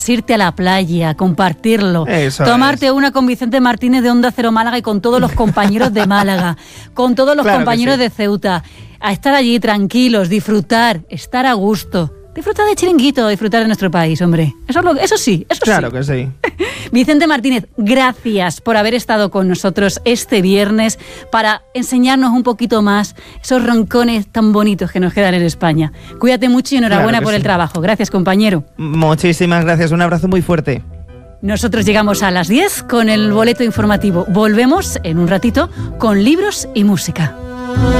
irte a la playa, compartirlo, tomarte una con Vicente Martínez de Onda Cero Málaga y con todos los compañeros de Málaga, con todos los compañeros de Ceuta, a estar allí tranquilos, disfrutar, estar a gusto. Disfrutar de Chiringuito, disfrutar de nuestro país, hombre. Eso sí. Claro que sí. Vicente Martínez, gracias por haber estado con nosotros este viernes para enseñarnos un poquito más esos roncones tan bonitos que nos quedan en España. Cuídate mucho y enhorabuena por el trabajo. Gracias, compañero. Muchísimas gracias. Un abrazo muy fuerte. Nosotros llegamos a las 10 con el boleto informativo. Volvemos en un ratito con libros y música.